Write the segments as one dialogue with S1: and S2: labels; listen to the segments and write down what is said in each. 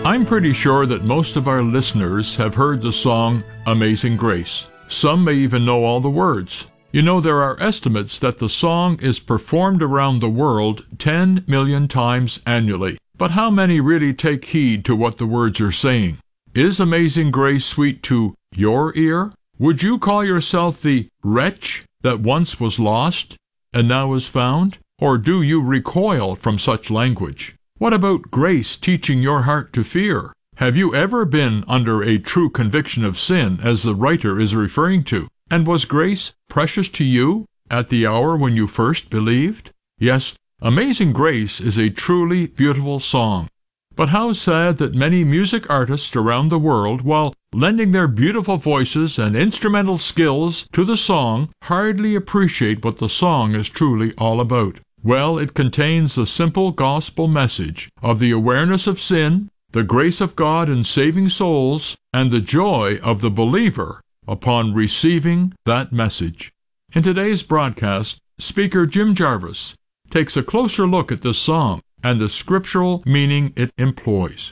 S1: I'm pretty sure that most of our listeners have heard the song Amazing Grace. Some may even know all the words. You know, there are estimates that the song is performed around the world 10 million times annually. But how many really take heed to what the words are saying? Is Amazing Grace sweet to your ear? Would you call yourself the wretch that once was lost and now is found? Or do you recoil from such language? What about grace teaching your heart to fear? Have you ever been under a true conviction of sin, as the writer is referring to? And was grace precious to you at the hour when you first believed? Yes, Amazing Grace is a truly beautiful song. But how sad that many music artists around the world, while lending their beautiful voices and instrumental skills to the song, hardly appreciate what the song is truly all about. Well, it contains the simple gospel message of the awareness of sin, the grace of God in saving souls, and the joy of the believer upon receiving that message. In today's broadcast, speaker Jim Jarvis takes a closer look at this song and the scriptural meaning it employs.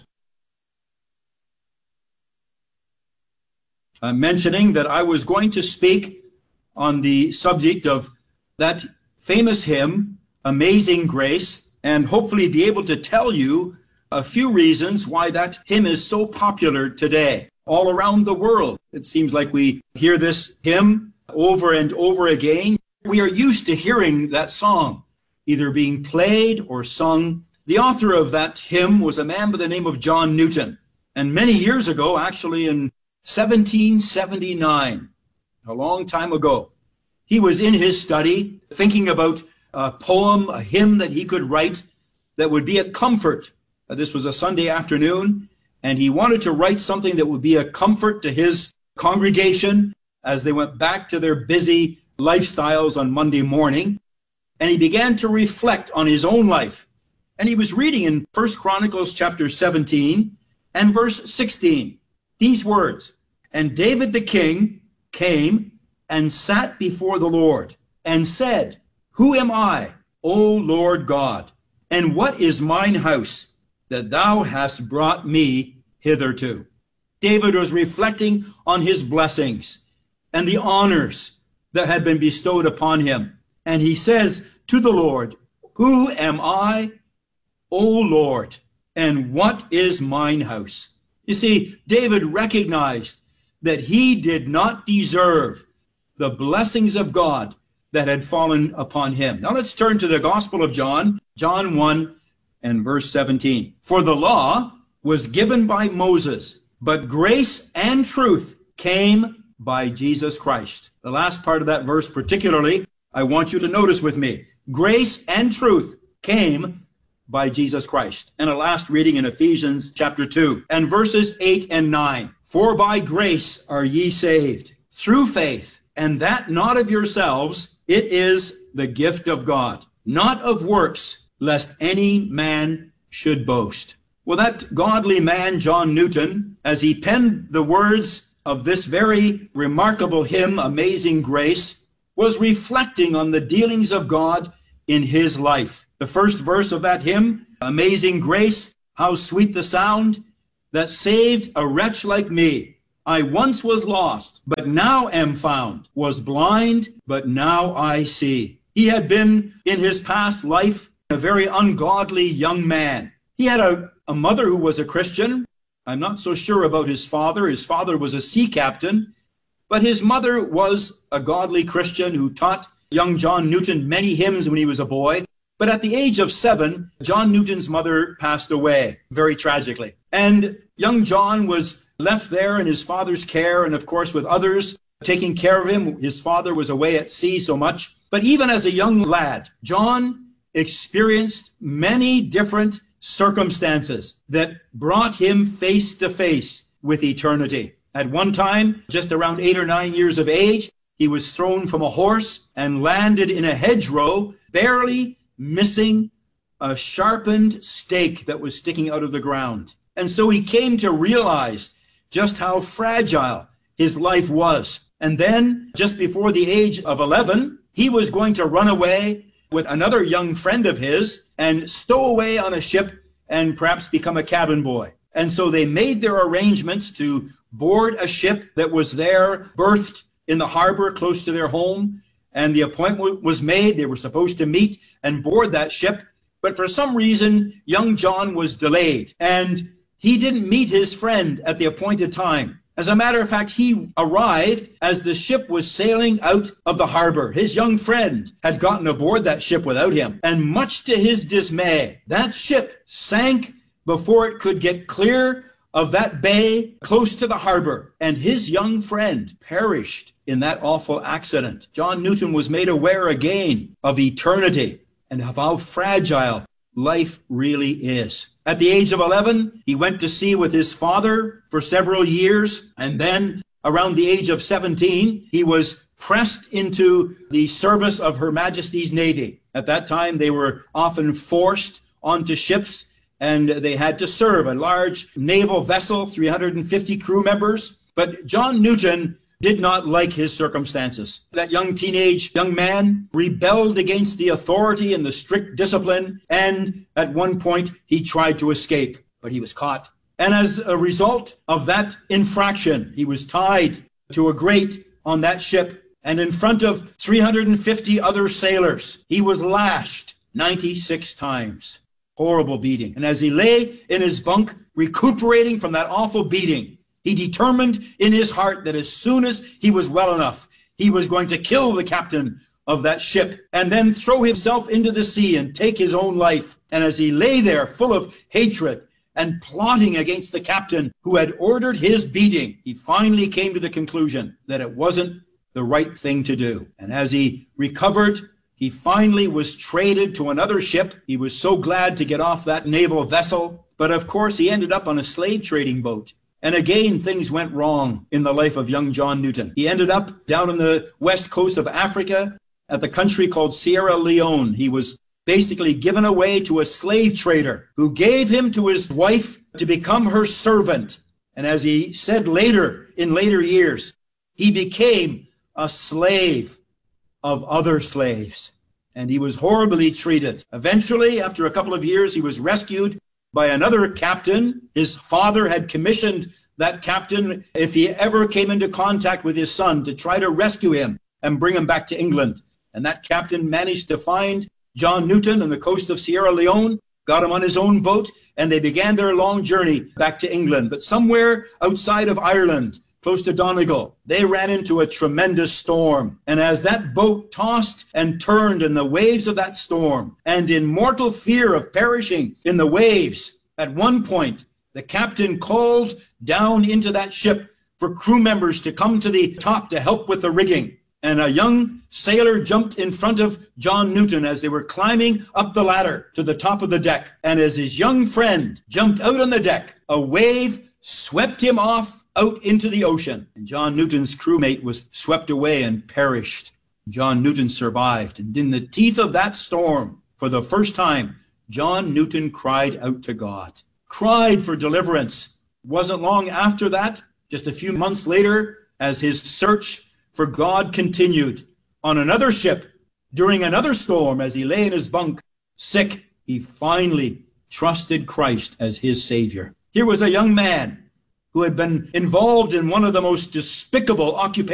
S2: I'm mentioning that I was going to speak on the subject of that famous hymn, Amazing Grace, and hopefully be able to tell you a few reasons why that hymn is so popular today. All around the world, it seems like we hear this hymn over and over again. We are used to hearing that song, either being played or sung. The author of that hymn was a man by the name of John Newton. And many years ago, actually in 1779, a long time ago, he was in his study thinking about a poem, a hymn that he could write that would be a comfort. This was a Sunday afternoon, and he wanted to write something that would be a comfort to his congregation as they went back to their busy lifestyles on Monday morning. And he began to reflect on his own life. And he was reading in 1 Chronicles chapter 17 and verse 16, these words, "And David the king came and sat before the Lord and said, Who am I, O Lord God, and what is mine house that thou hast brought me hitherto?" David was reflecting on his blessings and the honors that had been bestowed upon him. And he says to the Lord, "Who am I, O Lord, and what is mine house?" You see, David recognized that he did not deserve the blessings of God that had fallen upon him. Now let's turn to the Gospel of John, John 1 and verse 17. "For the law was given by Moses, but grace and truth came by Jesus Christ." The last part of that verse particularly, I want you to notice with me. Grace and truth came by Jesus Christ. And a last reading in Ephesians chapter 2 and verses 8 and 9. "For by grace are ye saved, through faith, and that not of yourselves, it is the gift of God, not of works, lest any man should boast." Well, that godly man, John Newton, as he penned the words of this very remarkable hymn, Amazing Grace, was reflecting on the dealings of God in his life. The first verse of that hymn, Amazing Grace, how sweet the sound that saved a wretch like me. I once was lost, but now am found, was blind, but now I see. He had been in his past life a very ungodly young man. He had a mother who was a Christian. I'm not so sure about his father. His father was a sea captain, but his mother was a godly Christian who taught young John Newton many hymns when he was a boy. But at the age of 7, John Newton's mother passed away, very tragically. And young John was left there in his father's care, and of course with others taking care of him. His father was away at sea so much. But even as a young lad, John experienced many different circumstances that brought him face to face with eternity. At one time, just around 8 or 9 years of age, he was thrown from a horse and landed in a hedgerow, barely missing a sharpened stake that was sticking out of the ground. And so he came to realize just how fragile his life was. And then, just before the age of 11, he was going to run away with another young friend of his and stow away on a ship and perhaps become a cabin boy. And so they made their arrangements to board a ship that was there, berthed in the harbor close to their home. And the appointment was made. They were supposed to meet and board that ship. But for some reason, young John was delayed, and he didn't meet his friend at the appointed time. As a matter of fact, he arrived as the ship was sailing out of the harbor. His young friend had gotten aboard that ship without him. And much to his dismay, that ship sank before it could get clear of that bay close to the harbor. And his young friend perished in that awful accident. John Newton was made aware again of eternity and of how fragile life really is. At the age of 11, he went to sea with his father for several years. And then around the age of 17, he was pressed into the service of Her Majesty's Navy. At that time, they were often forced onto ships, and they had to serve a large naval vessel, 350 crew members. But John Newton did not like his circumstances. That young man rebelled against the authority and the strict discipline, and at one point he tried to escape, but he was caught. And as a result of that infraction, he was tied to a grate on that ship, and in front of 350 other sailors, he was lashed 96 times. Horrible beating. And as he lay in his bunk, recuperating from that awful beating, he determined in his heart that as soon as he was well enough, he was going to kill the captain of that ship and then throw himself into the sea and take his own life. And as he lay there full of hatred and plotting against the captain who had ordered his beating, he finally came to the conclusion that it wasn't the right thing to do. And as he recovered, he finally was traded to another ship. He was so glad to get off that naval vessel. But of course, he ended up on a slave trading boat. And again, things went wrong in the life of young John Newton. He ended up down on the west coast of Africa at the country called Sierra Leone. He was basically given away to a slave trader who gave him to his wife to become her servant. And as he said later, in later years, he became a slave of other slaves. And he was horribly treated. Eventually, after a couple of years, he was rescued by another captain. His father had commissioned that captain, if he ever came into contact with his son, to try to rescue him and bring him back to England. And that captain managed to find John Newton on the coast of Sierra Leone, got him on his own boat, and they began their long journey back to England. But somewhere outside of Ireland, close to Donegal, they ran into a tremendous storm. And as that boat tossed and turned in the waves of that storm, and in mortal fear of perishing in the waves, at one point, the captain called down into that ship for crew members to come to the top to help with the rigging. And a young sailor jumped in front of John Newton as they were climbing up the ladder to the top of the deck. And as his young friend jumped out on the deck, a wave swept him off out into the ocean. And John Newton's crewmate was swept away and perished. John Newton survived. And in the teeth of that storm, for the first time, John Newton cried out to God, cried for deliverance. It wasn't long after that, just a few months later, as his search for God continued on another ship during another storm, as he lay in his bunk, sick, he finally trusted Christ as his Savior. Here was a young man who had been involved in one of the most despicable occupations